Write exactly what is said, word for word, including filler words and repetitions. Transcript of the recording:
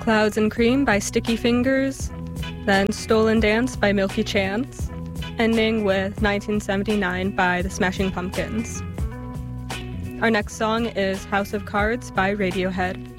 Clouds and Cream by Sticky Fingers, then Stolen Dance by Milky Chance, ending with nineteen seventy-nine by the Smashing Pumpkins. Our next song is House of Cards by Radiohead.